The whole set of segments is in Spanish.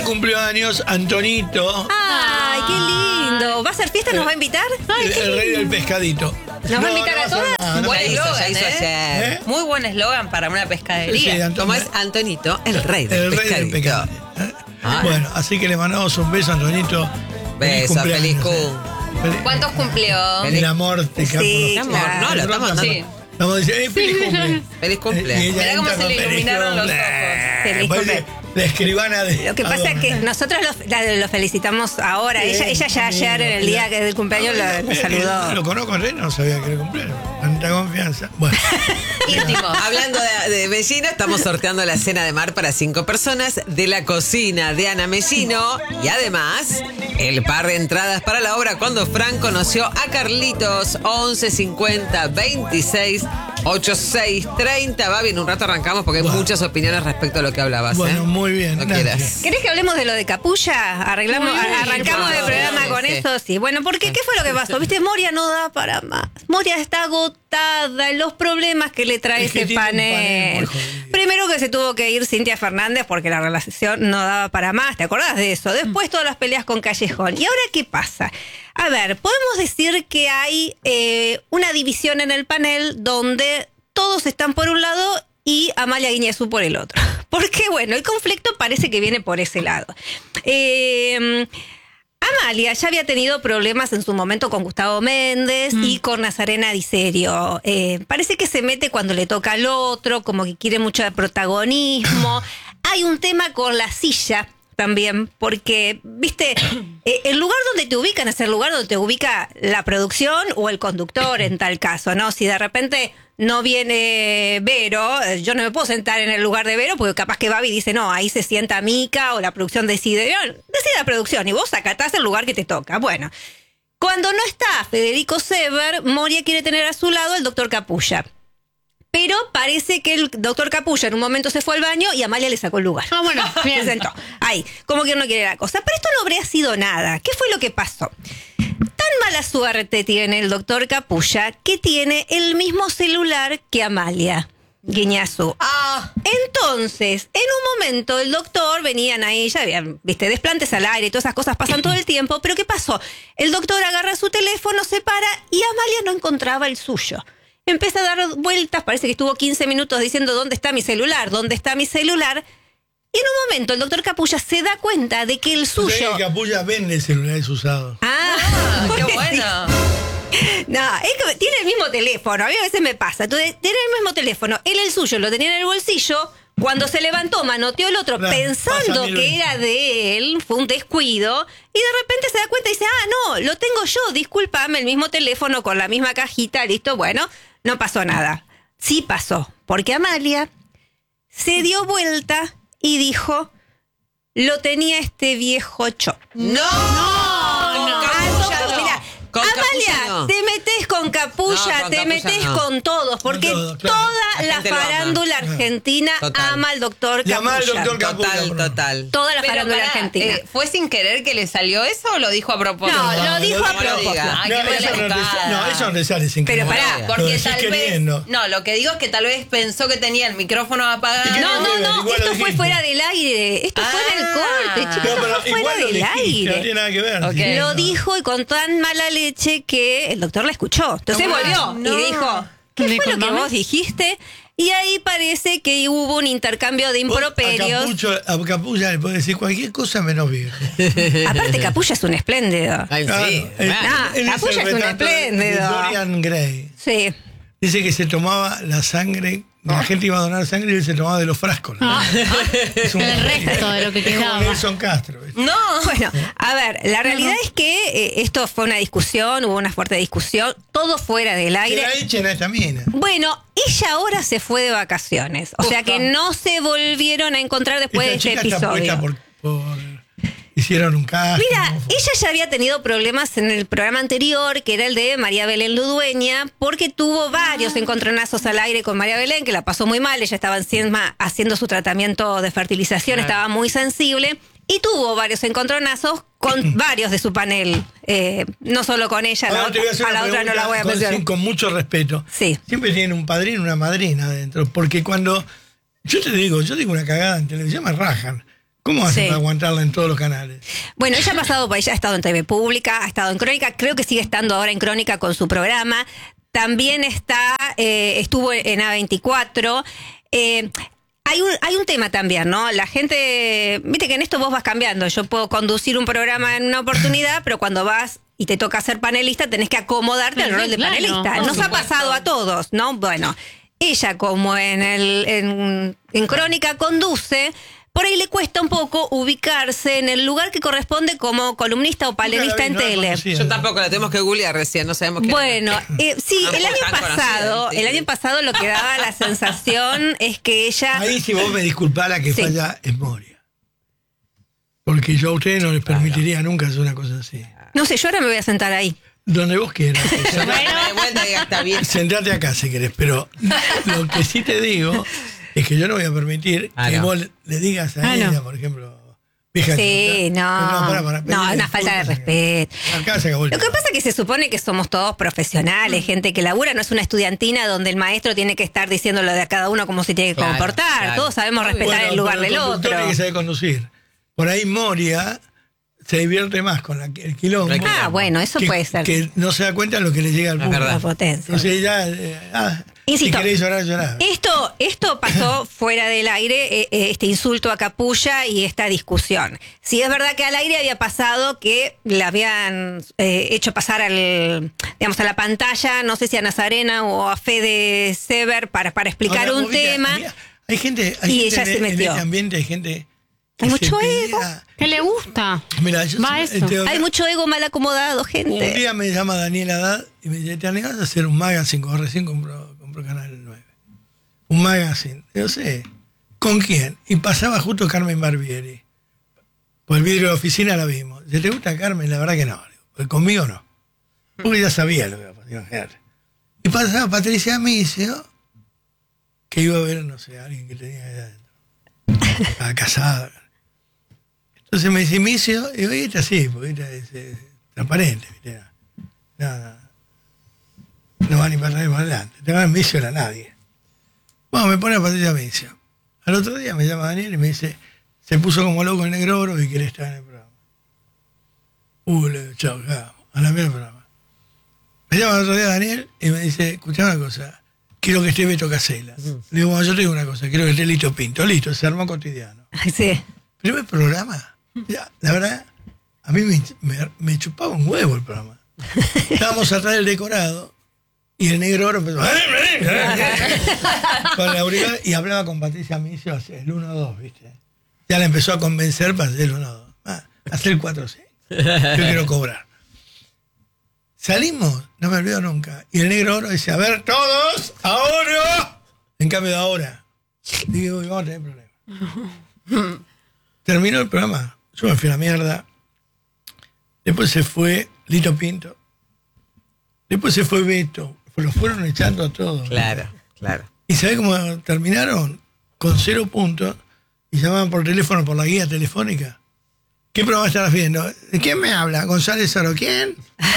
cumplió años Antonito. ¡Ay, qué lindo! ¿Va a hacer fiesta? ¿Nos va a invitar? El rey del pescadito. ¿Nos va a invitar a todas? Buen eslogan, hizo ayer. ¿Eh? Muy buen eslogan para una pescadería. Sí, Como es Antonito, el rey del pescadito. Bueno, así que le mandamos un beso a Antonito. Beso, feliz cum. ¿Cuántos cumplió? El amor te Sí, capó. claro. No, lo estamos dando. Sí. Vamos a decir, feliz cumple. Feliz cumple. Y ella Mirá cómo entra se le con feliz iluminaron los cumple. ojos. Feliz Pues cumple. La escribana de. Lo que pasa es que nosotros lo felicitamos ahora. Sí, Ella ya ayer, en el día del cumpleaños, lo saludó. Lo conozco a no sabía que era cumpleaños. Tanta confianza. Bueno. Íntimo. Hablando de Mellino, estamos sorteando la cena de mar para 5 personas de la cocina de Ana Mellino. Y además, el par de entradas para la obra Cuando Fran conoció a Carlitos. 11 50 26 86 30. Va bien, un rato arrancamos porque hay Bueno. muchas opiniones respecto a lo que hablabas. Bueno, muy bien. No gracias. quieras. ¿Querés que hablemos de lo de Capulla? Arrancamos el programa con eso, sí. Bueno, porque ¿qué fue lo que pasó? Viste, Moria no da para más. Moria está agotada en los problemas que le trae Es que ese tiene un panel. panel muy jodido. Primero que se tuvo que ir Cintia Fernández porque la relación no daba para más. ¿Te acordás de eso? Después todas las peleas con Callejón. ¿Y ahora qué pasa? A ver, podemos decir que hay una división en el panel donde todos están por un lado y Amalia Guiñazú por el otro. Porque, bueno, el conflicto parece que viene por ese lado. Amalia ya había tenido problemas en su momento con Gustavo Méndez y con Nazarena Di Serio. Parece que se mete cuando le toca al otro, como que quiere mucho protagonismo. Hay un tema con la silla también, porque, viste, el lugar donde te ubican es el lugar donde te ubica la producción o el conductor en tal caso, ¿no? Si de repente no viene Vero, yo no me puedo sentar en el lugar de Vero porque capaz que Babi dice, no, ahí se sienta Mica o la producción decide. No, decide la producción y vos acatás el lugar que te toca. Bueno, cuando no está Federico Sever, Moria quiere tener a su lado el doctor Capulla. Pero parece que el doctor Capulla en un momento se fue al baño y Amalia le sacó el lugar. Ah, bueno, bien. Se sentó. Ahí, como que no quiere la cosa. Pero esto no habría sido nada. ¿Qué fue lo que pasó? Tan mala suerte tiene el doctor Capulla que tiene el mismo celular que Amalia Guiñazú. Entonces, en un momento el doctor, venían ahí, ya habían, viste, desplantes al aire y todas esas cosas pasan todo el tiempo, pero ¿qué pasó? El doctor agarra su teléfono, se para y Amalia no encontraba el suyo. Empieza a dar vueltas, parece que estuvo 15 minutos diciendo ¿dónde está mi celular? ¿Dónde está mi celular? Y en un momento el doctor Capulla se da cuenta de que el suyo... Que Capulla vende celulares usados. Qué bueno. No, es que tiene el mismo teléfono. A mí a veces me pasa. Entonces, tiene el mismo teléfono. Él el suyo lo tenía en el bolsillo. Cuando se levantó, manoteó el otro Claro, pensando pasa mil que veces. era de él. Fue un descuido. Y de repente se da cuenta y dice, no, lo tengo yo. Discúlpame, el mismo teléfono con la misma cajita. Listo, bueno, no pasó nada. Sí pasó. Porque Amalia se dio vuelta y dijo, lo tenía este viejo cho. ¡No! Mira, Con Amalia, Capulla no. te metes con Capulla, No, con te Capulla metes no. con todos, porque Con todos, claro. toda La la gente lo ama. farándula argentina Total. ama al doctor Llama al Capulla. doctor Capulla. Total, por favor. total. Toda la Pero farándula pará, argentina. ¿fue sin querer que le salió eso o lo dijo a propósito? No, lo dijo a no lo propósito. diga. Ay, No, qué eso no, maleducada. no, eso no te sale sin Pero querer. pará, Lo Porque decís tal queriendo. vez... No, lo que digo es que tal vez pensó que tenía el micrófono apagado. ¿Y qué No, tiene que ver? no, Igual lo esto fue dijiste. fuera del aire. Esto fue en el corte, chicos. No, Esto pero fue fuera igual lo del dijiste, no aire. tiene nada que ver. Ok. Sí. Lo dijo y con tan mala leche que el doctor la escuchó. Entonces volvió no. y dijo, ¿qué fue lo que Disculpame. vos dijiste? Y ahí parece que hubo un intercambio de Vos improperios. A Capulla le podés decir cualquier cosa menos bien. Aparte, Capulla es un espléndido. Ay, Claro, sí. él- Ah, él Capulla el es un retrato de espléndido. Dorian Gray. Sí. Dice que se tomaba la sangre, la gente iba a donar sangre y él se tomaba de los frascos. ¿no? Es un El resto de lo que es como quedaba. Nelson Castro. ¿viste? No. Bueno, a ver, la realidad es que esto fue una discusión, hubo una fuerte discusión, todo fuera del Que aire. la echen a esta mina. Bueno, ella ahora se fue de vacaciones, o sea que no se volvieron a encontrar después de Esta este chica está puesta episodio. hicieron un casting. Mira, ¿no? ella ya había tenido problemas en el programa anterior, que era el de María Belén Ludueña, porque tuvo varios encontronazos al aire con María Belén, que la pasó muy mal. Ella estaba encima haciendo su tratamiento de fertilización, estaba muy sensible, y tuvo varios encontronazos con varios de su panel. No solo con ella, Ahora te voy a hacer a la una otra no la voy a pregunta mencionar. con mucho respeto. Sí. Siempre tienen un padrino y una madrina adentro, porque cuando yo digo una cagada en televisión, me rajan. ¿Cómo hace Sí. para aguantarla en todos los canales? Bueno, ella ha estado en TV Pública, ha estado en Crónica, creo que sigue estando ahora en Crónica con su programa. También estuvo en A24. Hay un tema también, ¿no? La gente, viste que en esto vos vas cambiando. Yo puedo conducir un programa en una oportunidad, pero cuando vas y te toca ser panelista, tenés que acomodarte al rol de Claro, panelista. por Nos ha supuesto. pasado a todos, ¿no? Bueno, ella como en Crónica conduce, por ahí le cuesta un poco ubicarse en el lugar que corresponde como columnista o panelista en No la tele. conocía. Yo tampoco la tenemos que googlear recién, no sabemos qué. Bueno, sí, No, el año tan pasado, conocida, el año pasado lo que daba la sensación es que ella, Ahí si vos me disculpás, la que Sí. falla es Moria. Porque yo a ustedes no les permitiría nunca hacer una cosa así. no sé, yo ahora me voy a sentar ahí. Donde vos quieras. De vuelta diga, está bien. Sentate acá si querés, pero lo que sí te digo es que yo no voy a permitir Ah, que no. vos le digas a Ah, ella, no. por ejemplo, vieja Sí, chuta. no, pará, no, pedile una falta de disculpas. respeto. Acá se acabó el Lo que tema. pasa es que se supone que somos todos profesionales, gente que labura, no es una estudiantina donde el maestro tiene que estar diciéndolo de a cada uno cómo se tiene que Claro, comportar. claro. Todos sabemos respetar Bueno, el lugar pero del conductor otro. Hay que saber conducir. Por ahí Moria se divierte más con el quilombo. El quilombo. Ah, bueno, eso puede ser. Que no se da cuenta de lo que le llega al Es público. verdad. La potencia. Entonces ya, si Insisto. querés llorar, llorar. Esto pasó fuera del aire, este insulto a Capulla y esta discusión. Si es verdad que al aire había pasado que le habían hecho pasar a la pantalla, no sé si a Nazarena o a Fede Sever para explicar Ahora, un vos viste, tema. hay gente, Y gente ella se en metió. este ambiente, hay gente que Hay se mucho ego. pelea. ¿Qué le gusta? Mira, yo Va eso. Hay mucho ego mal acomodado, Un gente. día me llama Daniel Haddad y me dice, ¿te animás a hacer un magazine? Con recién compró Canal 9. Un magazine. Yo sé. ¿Con quién? Y pasaba justo Carmen Barbieri. Por el vidrio de la oficina la vimos. Dice, ¿te gusta Carmen? La verdad que no. Porque conmigo no. Porque ya sabía lo que iba a pasar. Imagínate. Y pasaba Patricia Micio, que iba a ver, no sé, a alguien que tenía ahí adentro. Estaba casada. Entonces me dice Micio, y digo, y esta sí, porque esta es transparente, ¿viste? No va ni para atrás ni para adelante. Te va Micio era nadie. Bueno, me pone a Patricia Micio. Al otro día me llama Daniel y me dice, se puso como loco el negro oro y quiere estar en el programa. Le digo, chao, ya, a la mierda programa. Me llama el otro día Daniel y me dice, escuchá una cosa, quiero que esté Beto Caselas. Le digo, bueno, yo te digo una cosa, quiero que esté Lito Pinto. Listo, se armó Cotidiano. Sí. Primer programa. Ya, la verdad, a mí me chupaba un huevo el programa. Estábamos atrás del decorado y el negro oro empezó con la auricular y hablaba con Patricia Micio hacia el 1-2, ¿viste? Ya la empezó a convencer para hacer el 1-2. Hacer el 4-6. Yo quiero cobrar. Salimos, no me olvido nunca. Y el negro oro dice, a ver, todos, ahora. En cambio de ahora. Digo, vamos a tener problemas. Terminó el programa. Yo me fui a la mierda. Después se fue Lito Pinto. Después se fue Beto. Lo fueron echando a todos. Claro, claro. ¿Y sabés cómo terminaron? Con 0 puntos. Y llamaban por teléfono por la guía telefónica. ¿Qué programa estarás viendo? ¿De quién me habla? ¿González Oro? ¿Quién?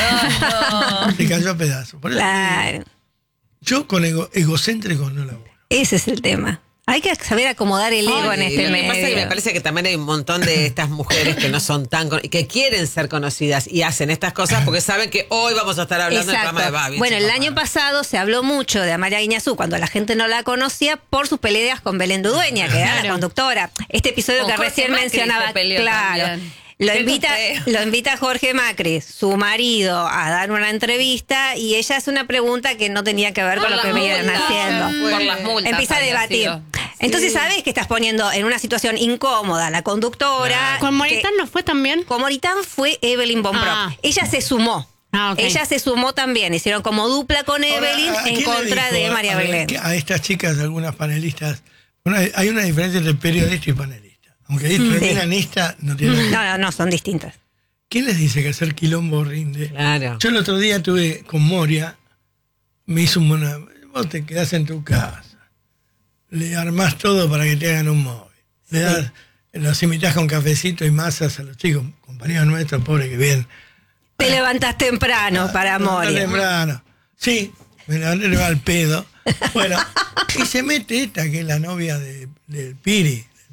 Se cayó a pedazos. Por eso, Claro. yo con egocéntrico no laburo. Ese es el tema. Hay que saber acomodar el ego en Y este lo que pasa es que me medio. parece que también hay un montón de estas mujeres que no son tan que quieren ser conocidas y hacen estas cosas porque saben que hoy vamos a estar hablando del programa de Babi. Bueno, el año pasado se habló mucho de Amalia Guiñazú cuando la gente no la conocía por sus peleas con Belén Dudueña, que era la Claro. conductora. Este episodio Con que Jorge recién Macri mencionaba, se peleó claro. también. Lo Qué invita, feo. lo invita Jorge Macri, su marido, a dar una entrevista y ella hace una pregunta que no tenía que ver con lo que venían haciendo. Por las multas. Empieza a había debatir. sido. Entonces, ¿sabes que estás poniendo en una situación incómoda a la conductora? ¿Con Moritán no fue también? Con Moritán fue Evelyn Von Brock. Ah. Ella se sumó. Ah, ok. Ella se sumó también. Hicieron como dupla con Evelyn Ahora, ¿a en quién le contra dijo de María a ver, Belén. a estas chicas, algunas panelistas, hay una diferencia entre periodista y panelista. Aunque es feminista, no tiene nada que ver. No, son distintas. ¿Quién les dice que hacer quilombo rinde? Claro. Yo el otro día tuve con Moria, me hizo una... Vos te quedás en tu casa, le armás todo para que te hagan un móvil, le das, los invitás con cafecito y masas a los chicos, compañeros nuestros, pobres que vienen. Te levantás temprano para Moria. Temprano. Sí, me levanté le va al pedo. Bueno, y se mete esta, que es la novia del Piri,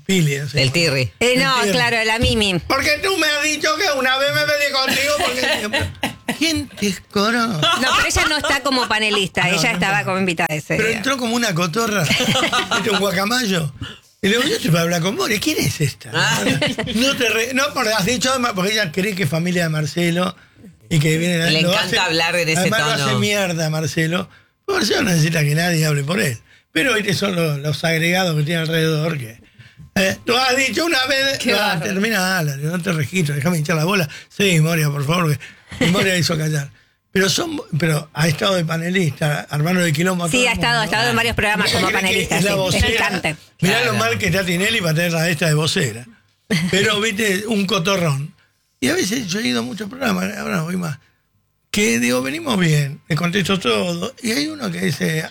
Pili, no sé. El Tirri. No, Entiendo. claro, la Mimi. Porque tú me has dicho que una vez me peleé contigo porque... ¿Quién te escoró? No, pero ella no está como panelista, No, ella no, estaba no. como invitada ese Pero día. entró como una cotorra, un guacamayo. Y le digo, yo estoy para hablar con vos. ¿Quién es esta? No, porque has dicho, porque ella cree que es familia de Marcelo y que viene... Le lo encanta hablar en ese además tono. lo hace mierda Marcelo. Marcelo no necesita que nadie hable por él. Pero ¿viste? Son los agregados que tiene alrededor que... tú has dicho una vez... Qué bárbaro. Termina, no te registro, déjame hinchar la bola. Sí, Moria, por favor, que Moria hizo callar. Pero ha estado de panelista, hermano de Quilombo. a Sí, todo ha el estado mundo. en varios programas Ella como cree que panelista, es la sí, es vocera. picante. Mirá Claro. lo mal que está Tinelli para tener a esta de vocera. Pero, viste, un cotorrón. Y a veces yo he ido a muchos programas, ahora no voy más, que digo, venimos bien, le contesto todo. Y hay uno que dice,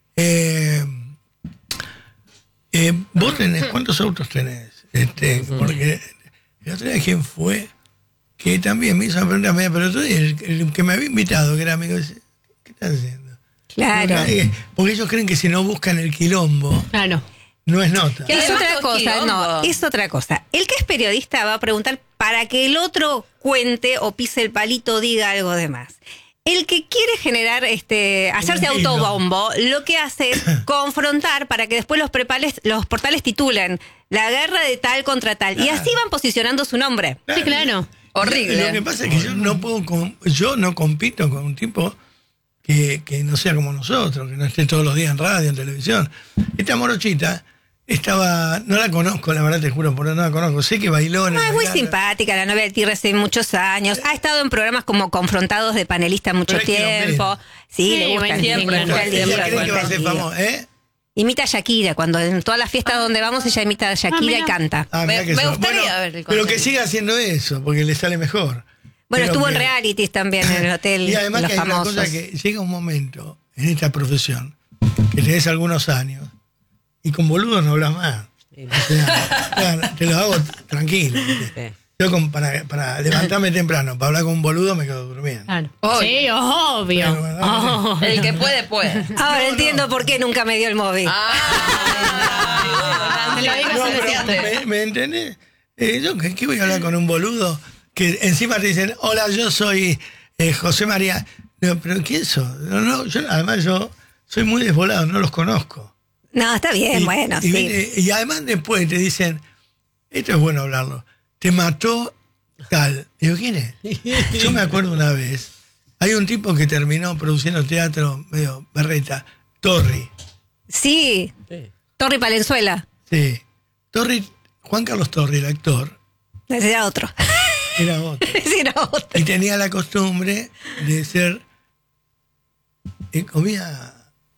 vos tenés, ¿cuántos autos tenés? Porque el otro día, ¿quién fue? Que también me hizo una pregunta media, pero el que me había invitado, que era amigo, dice, ¿qué estás haciendo? Claro. Porque ellos creen que si no buscan el quilombo, Claro. no es nota. ¿Qué? Es Además, otra los cosa, quilombos. no, es otra cosa. El que es periodista va a preguntar para que el otro cuente o pise el palito o diga algo de más. El que quiere generar, hacerse Imagino. autobombo, lo que hace es confrontar para que después los portales titulen la guerra de tal contra tal. Y así van posicionando su nombre. Sí, claro. Horrible. Lo que pasa es que yo no puedo, yo no compito con un tipo que no sea como nosotros, que no esté todos los días en radio, en televisión. Esta morochita no la conozco, la verdad te juro, porque no la conozco. Sé que bailó en No, el es muy bailando. simpática, la novia del Tigre hace muchos años. Ha estado en programas como confrontados de panelista mucho Pero es tiempo. quilombera. Sí, Sí, le gusta. buen le tiempo, gusta buen el tiempo. lío, Ella cree que va a el ser lío. famosa, ¿eh? Imita a Shakira, cuando en todas las fiestas donde vamos ella imita a Shakira mira. y canta. Ah, mirá Me que gustaría ver el pero que contenido. siga haciendo eso, porque le sale mejor. Bueno, Pero estuvo en que- realities también, en el hotel Y además de que los hay una famosos. cosa que llega un momento en esta profesión que tenés algunos años y con boludos no hablas más. O sea, claro, te lo hago tranquilo. ¿viste? Sí. Yo para levantarme temprano, para hablar con un boludo me quedo durmiendo. Claro. Obvio. Sí, obvio. Pero, ¿verdad? El que puede, puede. Ahora entiendo por qué nunca me dio el móvil. Ah, Te lo digo No, sin pero, decirte. ¿me entendés? Yo, ¿qué voy a hablar con un boludo? Que encima te dicen, hola, yo soy José María. Digo, ¿pero quién sos? No, además yo soy muy desvolado, no los conozco. No, está bien, bueno, y, sí. y además después te dicen, esto es bueno hablarlo, te mató tal. Digo, ¿quién es? Yo me acuerdo una vez, hay un tipo que terminó produciendo teatro medio berreta, Torri. Sí, Torri Palenzuela. Sí. Torri, Juan Carlos Torri, el actor, Ese era otro. era otro. Ese era otro. Y tenía la costumbre de ser. Comía.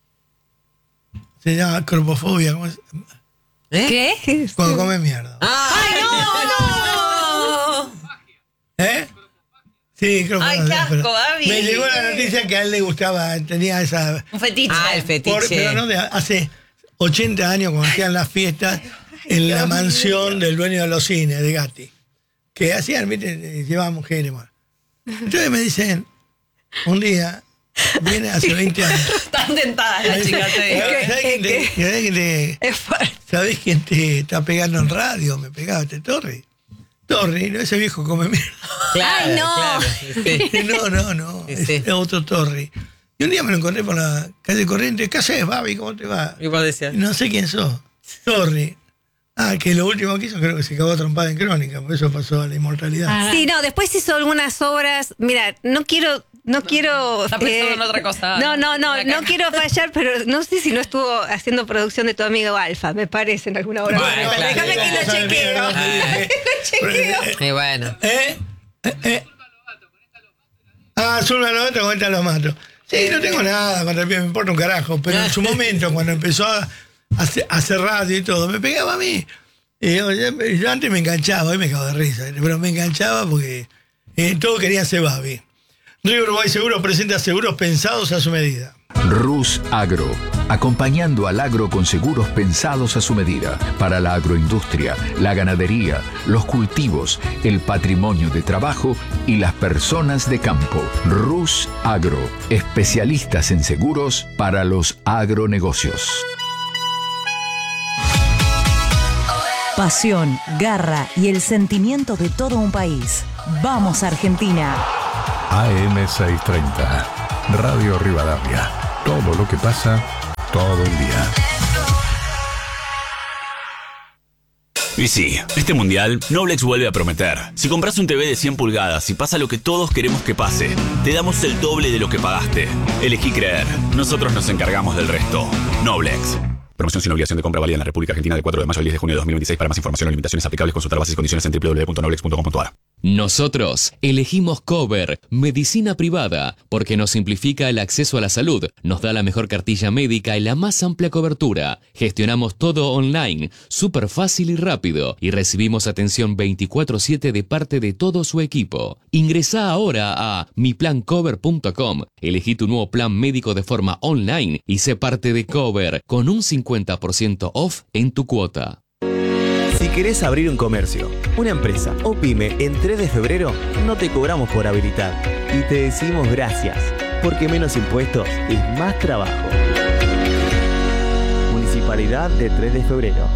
Se llama cropofobia. ¿Cómo es? ¿Qué? Cuando come mierda. ¡Ay, no! ¿Eh? Sí, creo que Ay, no sé, qué asco, pero Gaby. me llegó la noticia que a él le gustaba, tenía esa. Un fetiche. Ah, el fetiche. Pero no de hace 80 años, cuando hacían las fiestas en la mansión del dueño de los cines, de Gatti. Que hacían, ¿viste? Llevaban mujeres. Bueno. Entonces me dicen, un día, viene hace 20 años. Están tentadas las chicas, te digo. ¿Sabés quién te está pegando en radio? Me pegaba este Torri. Torri, ¿no? Ese viejo come mierda. Claro, Ay, no. claro, sí. No, Sí. es otro Torri. Y un día me lo encontré por la calle Corrientes. ¿Qué haces, Babi? ¿Cómo te va? Y vos decías. No sé quién sos. Torri. Ah, que lo último que hizo creo que se cagó a trompada en Crónica, por eso pasó a la inmortalidad. Ah. Sí, no, después hizo algunas obras. Mira, no quiero. Está pensando en otra cosa. No quiero fallar, pero no sé si no estuvo haciendo producción de tu amigo Alfa, me parece, en alguna obra. Bueno, claro. Déjame que lo chequeo. Y bueno. Zulma Lobato con esta los mato. Sí, no tengo nada contra el pibe, me importa un carajo, pero en su momento, cuando empezó a hacer radio y todo, me pegaba a mí. Y yo antes me enganchaba, hoy me cago de risa, pero me enganchaba porque todo quería ser Babi. Río Uruguay Seguro presenta seguros pensados a su medida. Rus Agro, acompañando al agro con seguros pensados a su medida, para la agroindustria, la ganadería, los cultivos, el patrimonio de trabajo y las personas de campo. Rus Agro, especialistas en seguros para los agronegocios. Pasión, garra y el sentimiento de todo un país. ¡Vamos, Argentina! AM630, Radio Rivadavia. Todo lo que pasa, todo el día. Y sí, este mundial, Noblex vuelve a prometer. Si compras un TV de 100 pulgadas y pasa lo que todos queremos que pase, te damos el doble de lo que pagaste. Elegí creer. Nosotros nos encargamos del resto. Noblex. Promoción sin obligación de compra válida en la República Argentina del 4 de mayo al 10 de junio de 2026. Para más información o limitaciones aplicables, consultar bases y condiciones en www.noblex.com.ar. Nosotros elegimos Cover, medicina privada, porque nos simplifica el acceso a la salud, nos da la mejor cartilla médica y la más amplia cobertura. Gestionamos todo online, súper fácil y rápido, y recibimos atención 24/7 de parte de todo su equipo. Ingresá ahora a miplancover.com, elegí tu nuevo plan médico de forma online y sé parte de Cover, con un 50% off en tu cuota. Si querés abrir un comercio, una empresa o pyme en 3 de febrero, no te cobramos por habilitar. Y te decimos gracias, porque menos impuestos es más trabajo. Municipalidad de 3 de febrero.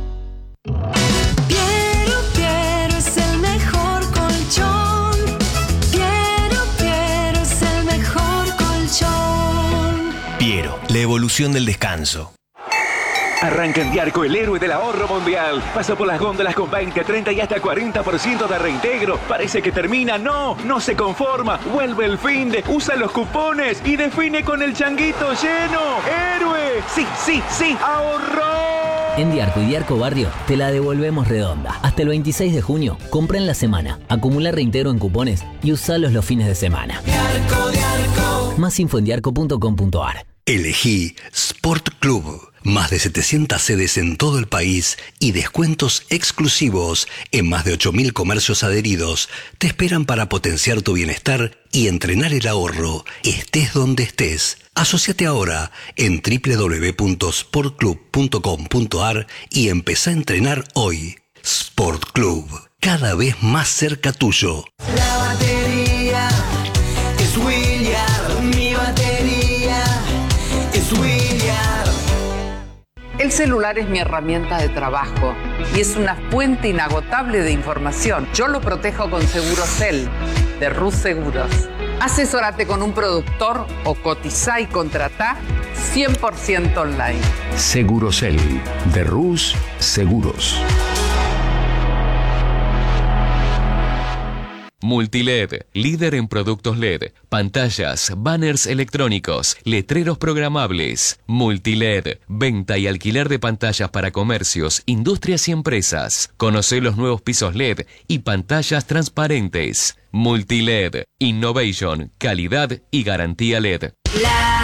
Piero es el mejor colchón. Piero es el mejor colchón. Piero, la evolución del descanso. Arranca en Diarco, el héroe del ahorro mundial. Pasa por las góndolas con 20, 30 y hasta 40% de reintegro. Parece que termina. No se conforma. Vuelve el finde, usa los cupones y define con el changuito lleno. ¡Héroe! Sí, ahorró. En Diarco y Diarco Barrio te la devolvemos redonda. Hasta el 26 de junio, compra en la semana, acumula reintegro en cupones y usalos los fines de semana. Diarco. Más info en diarco.com.ar. Elegí Sport Club. Más de 700 sedes en todo el país y descuentos exclusivos en más de 8.000 comercios adheridos te esperan para potenciar tu bienestar y entrenar el ahorro, estés donde estés. Asociate ahora en www.sportclub.com.ar y empezá a entrenar hoy. Sport Club, cada vez más cerca tuyo. La batería es William, mi batería es William. El celular es mi herramienta de trabajo y es una fuente inagotable de información. Yo lo protejo con Segurocel de Rus Seguros. Asesórate con un productor o cotizá y contratá 100% online. Segurocel de Rus Seguros. Multiled, líder en productos LED, pantallas, banners electrónicos, letreros programables. Multiled, venta y alquiler de pantallas para comercios, industrias y empresas. Conocé los nuevos pisos LED y pantallas transparentes. Multiled, innovation, calidad y garantía LED.